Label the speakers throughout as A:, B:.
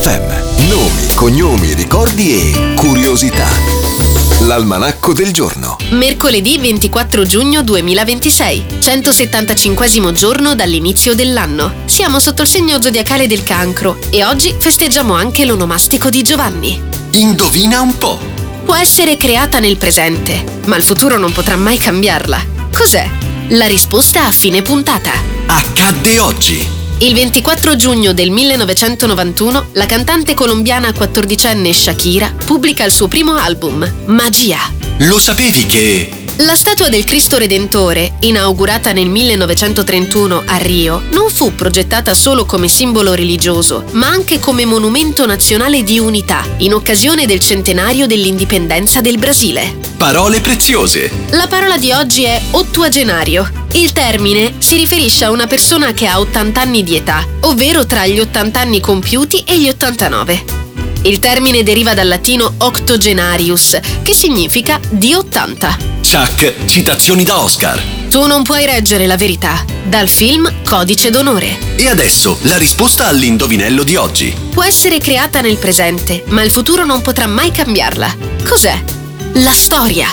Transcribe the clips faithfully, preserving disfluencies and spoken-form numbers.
A: F M. Nomi, cognomi, ricordi e curiosità. L'almanacco del giorno.
B: Mercoledì ventiquattro giugno duemilaventisei, centosettantacinquesimo giorno dall'inizio dell'anno. Siamo sotto il segno zodiacale del Cancro e oggi festeggiamo anche l'onomastico di Giovanni.
A: Indovina un po'.
B: Può essere creata nel presente, ma il futuro non potrà mai cambiarla. Cos'è? La risposta a fine puntata.
A: Accadde oggi.
B: Il ventiquattro giugno del millenovecentonovantuno, la cantante colombiana quattordicenne Shakira pubblica il suo primo album, Magia.
A: Lo sapevi che...
B: La statua del Cristo Redentore, inaugurata nel millenovecentotrentuno a Rio, non fu progettata solo come simbolo religioso, ma anche come monumento nazionale di unità, in occasione del centenario dell'indipendenza del Brasile.
A: Parole preziose.
B: La parola di oggi è ottuagenario. Il termine si riferisce a una persona che ha ottanta anni di età, ovvero tra gli ottanta anni compiuti e gli ottantanove. Il termine deriva dal latino octogenarius, che significa di ottanta.
A: Chuck, citazioni da Oscar.
B: Tu non puoi reggere la verità. Dal film Codice d'onore.
A: E adesso la risposta all'indovinello di oggi.
B: Può essere creata nel presente, ma il futuro non potrà mai cambiarla. Cos'è? La storia.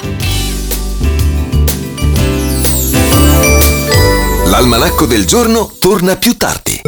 A: L'almanacco del giorno torna più tardi.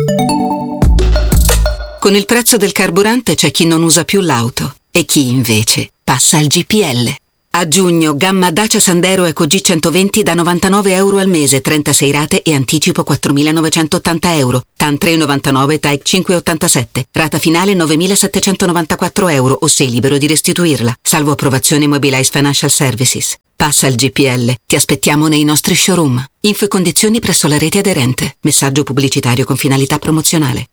C: Con il prezzo del carburante c'è chi non usa più l'auto e chi invece passa al G P L. A giugno, gamma Dacia Sandero Eco G centoventi da novantanove euro al mese, trentasei rate e anticipo quattromilanovecentottanta euro. T A N tre virgola novantanove, T A E C cinque virgola ottantasette. Rata finale novemilasettecentonovantaquattro euro o sei libero di restituirla. Salvo approvazione Mobilize Financial Services. Passa al G P L. Ti aspettiamo nei nostri showroom. Info e condizioni presso la rete aderente. Messaggio pubblicitario con finalità promozionale.